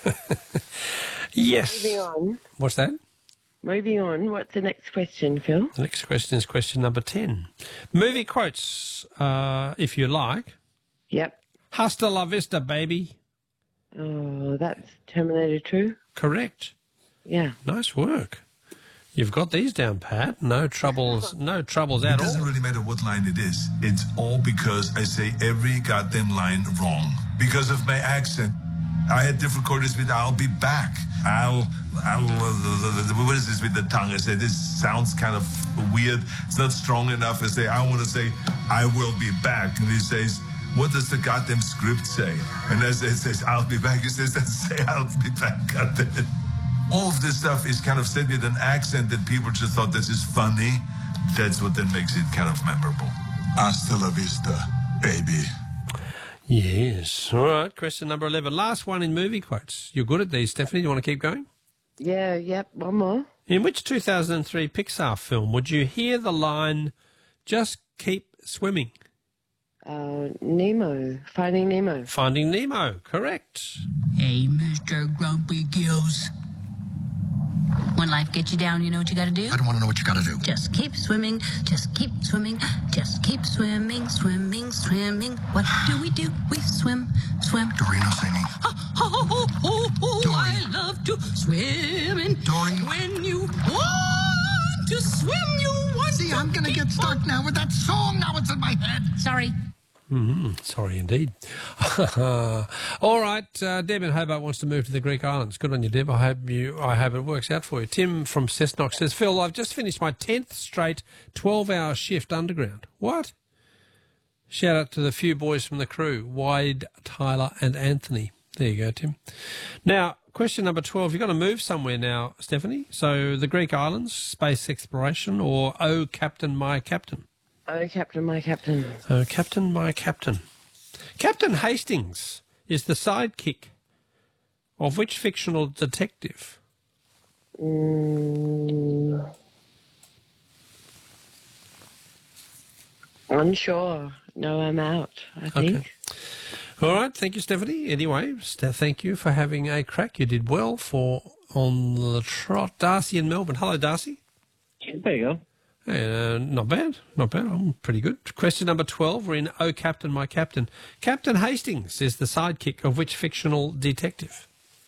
Yes. Moving on. What's that? Moving on. What's the next question, Phil? The next question is question number 10. Movie quotes, if you like. Yep. Hasta la vista, baby. Oh, that's Terminator 2. Correct. Yeah. Nice work. You've got these down, Pat. No troubles at all. It doesn't really matter what line it is. It's all because I say every goddamn line wrong. Because of my accent. I had difficulties with I'll be back. What is this with the tongue? I say, this sounds kind of weird. It's not strong enough. I say, I want to say, I will be back. And he says, what does the goddamn script say? And I say, it says, I'll be back. He says, say, I'll be back. Goddamn it. All of this stuff is kind of said with an accent that people just thought this is funny. That's what then makes it kind of memorable. Hasta la vista, baby. Yes. All right, question number 11. Last one in movie quotes. You're good at these, Stephanie. Do you want to keep going? Yeah, yep. One more. In which 2003 Pixar film would you hear the line, just keep swimming? Nemo. Finding Nemo. Finding Nemo. Correct. Hey, Mr. Grumpy Gills. When life gets you down, you know what you gotta do? I don't want to know what you gotta do. Just keep swimming, just keep swimming, just keep swimming, swimming, swimming. What do? We swim, swim. Doreen singing. I love to swim. And Doreen. when you want to swim, you want See, to I'm gonna get stuck now with that song. Now it's in my head. Sorry. Sorry indeed. All right, Deb in Hobart wants to move to the Greek islands. Good on you, Deb. I hope it works out for you. Tim from Cessnock says, Phil, I've just finished my 10th straight 12-hour shift underground. What? Shout out to the few boys from the crew, Wade, Tyler and Anthony. There you go, Tim. Now, question number 12. You've got to move somewhere now, Stephanie. So the Greek islands, space exploration, or Oh, Captain, My Captain? Oh, Captain, my Captain. Oh, Captain, my Captain. Captain Hastings is the sidekick of which fictional detective? Unsure. No, I'm out, I think. Okay. All right, thank you, Stephanie. Anyway, thank you for having a crack. You did well for On the Trot. Darcy in Melbourne. Hello, Darcy. There you go. Hey, not bad, not bad. I'm pretty good. Question number 12. We're in Oh, Captain, My Captain. Captain Hastings is the sidekick of which fictional detective?